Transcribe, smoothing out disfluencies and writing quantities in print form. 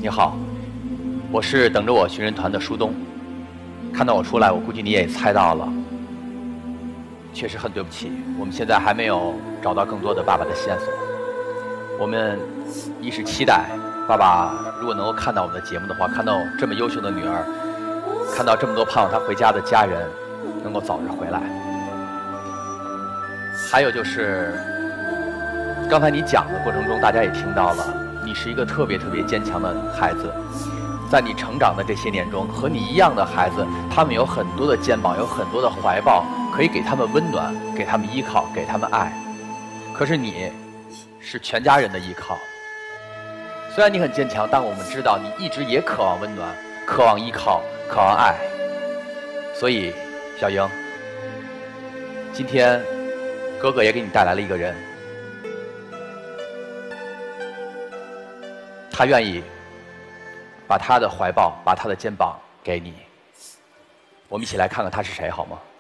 你好，我是等着我寻人团的舒东。看到我出来，我估计你也猜到了。确实很对不起，我们现在还没有找到更多的爸爸的线索。我们一是期待爸爸如果能够看到我们的节目的话，看到这么优秀的女儿，看到这么多盼望她回家的家人，能够早日回来。还有就是，刚才你讲的过程中，大家也听到了，你是一个特别特别坚强的孩子。在你成长的这些年中，和你一样的孩子，他们有很多的肩膀，有很多的怀抱，可以给他们温暖，给他们依靠，给他们爱。可是你是全家人的依靠。虽然你很坚强，但我们知道你一直也渴望温暖，渴望依靠，渴望爱。所以，小莹，今天哥哥也给你带来了一个人，他愿意把他的怀抱，把他的肩膀给你。我们一起来看看他是谁，好吗？